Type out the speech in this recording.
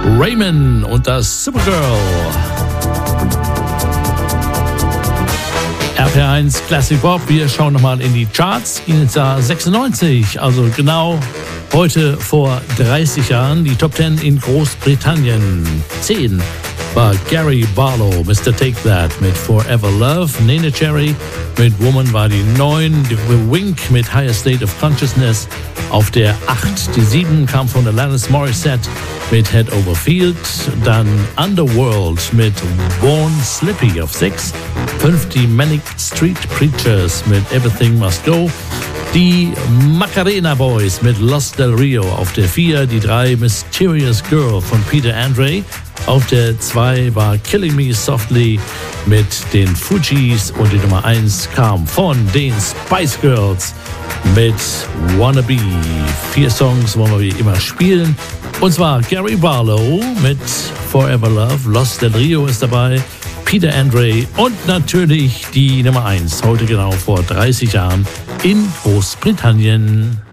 Raymond und das Supergirl. RPR1 Classic Pop, wir schauen nochmal in die Charts. Ins Jahr 96, also genau heute vor 30 Jahren, die Top 10 in Großbritannien. 10 war Gary Barlow, Mr. Take That mit Forever Love. Nene Cherry mit Woman war die 9. The Wink mit Higher State of Consciousness auf der 8. Die 7 kam von Alanis Morissette mit Head Over Field. Dann Underworld mit Born Slippy auf 6. 5 die Manic Street Preachers mit Everything Must Go. Die Macarena Boys mit Los Del Rio auf der 4. Die 3 Mysterious Girl von Peter Andre. Auf der 2 war Killing Me Softly mit den Fugees und die Nummer 1 kam von den Spice Girls mit Wannabe. 4 Songs wollen wir wie immer spielen. Und zwar Gary Barlow mit Forever Love, Los Del Rio ist dabei, Peter Andre und natürlich die Nummer 1, heute genau vor 30 Jahren in Großbritannien.